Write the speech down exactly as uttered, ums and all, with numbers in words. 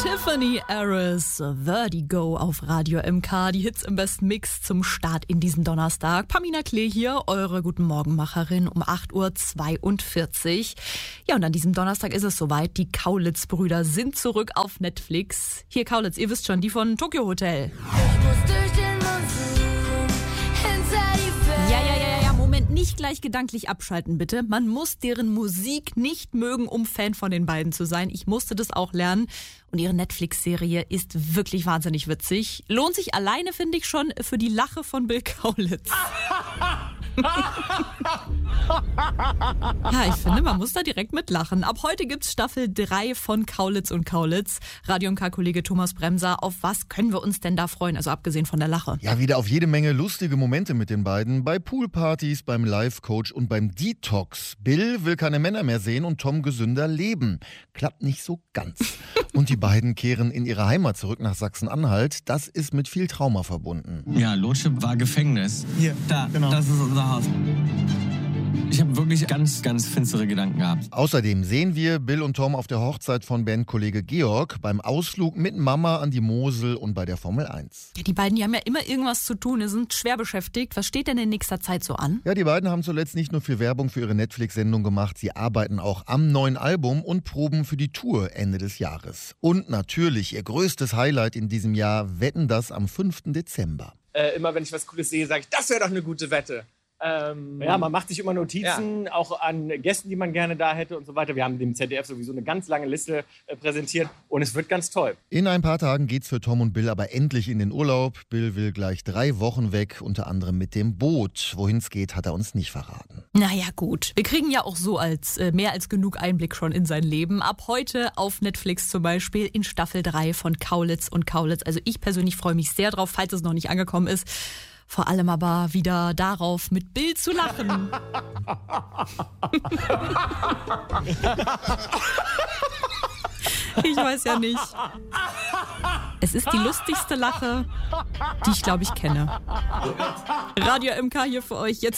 Tiffany Harris, Vertigo auf Radio M K. Die Hits im besten Mix zum Start in diesen Donnerstag. Pamina Klee hier, eure Guten Morgen-Macherin um acht Uhr zweiundvierzig. Ja, und an diesem Donnerstag ist es soweit. Die Kaulitz-Brüder sind zurück auf Netflix. Hier Kaulitz, ihr wisst schon, die von Tokyo Hotel. Ich muss durch den Monsun, hinter die Welt. Ja, ja, ja, ja, Moment, nicht gleich gedanklich abschalten, bitte. Man muss deren Musik nicht mögen, um Fan von den beiden zu sein. Ich musste das auch lernen. Und ihre Netflix-Serie ist wirklich wahnsinnig witzig. Lohnt sich alleine, finde ich schon, für die Lache von Bill Kaulitz. Ja, ich finde, man muss da direkt mitlachen. Ab heute gibt's Staffel drei von Kaulitz und Kaulitz. Radio M K-Kollege Thomas Bremser, auf was können wir uns denn da freuen? Also abgesehen von der Lache. Ja, wieder auf jede Menge lustige Momente mit den beiden. Bei Poolpartys, beim Life-Coach und beim Detox. Bill will keine Männer mehr sehen und Tom gesünder leben. Klappt nicht so ganz. Und die beiden kehren in ihre Heimat zurück nach Sachsen-Anhalt. Das ist mit viel Trauma verbunden. Ja, Lotschip war Gefängnis. Hier, Da, genau. das ist unser Haus. Ich habe wirklich ganz, ganz finstere Gedanken gehabt. Außerdem sehen wir Bill und Tom auf der Hochzeit von Bandkollege Georg, beim Ausflug mit Mama an die Mosel und bei der Formel eins. Ja, die beiden, die haben ja immer irgendwas zu tun, die sind schwer beschäftigt. Was steht denn in nächster Zeit so an? Ja, die beiden haben zuletzt nicht nur viel Werbung für ihre Netflix-Sendung gemacht, sie arbeiten auch am neuen Album und proben für die Tour Ende des Jahres. Und natürlich ihr größtes Highlight in diesem Jahr, Wetten, das am fünften Dezember. Äh, immer wenn ich was Cooles sehe, sage ich, das wäre doch eine gute Wette. Ähm, Ja, man macht sich immer Notizen, Ja. auch an Gästen, die man gerne da hätte und so weiter. Wir haben dem Z D F sowieso eine ganz lange Liste äh, präsentiert und es wird ganz toll. In ein paar Tagen geht's für Tom und Bill aber endlich in den Urlaub. Bill will gleich drei Wochen weg, unter anderem mit dem Boot. Wohin's geht, hat er uns nicht verraten. Naja, gut. Wir kriegen ja auch so als äh, mehr als genug Einblick schon in sein Leben. Ab heute auf Netflix zum Beispiel in Staffel drei von Kaulitz und Kaulitz. Also ich persönlich freue mich sehr drauf, falls es noch nicht angekommen ist. Vor allem aber wieder darauf, mit Bill zu lachen. Ich weiß ja nicht. Es ist die lustigste Lache, die ich glaube ich kenne. Radio M K hier für euch jetzt.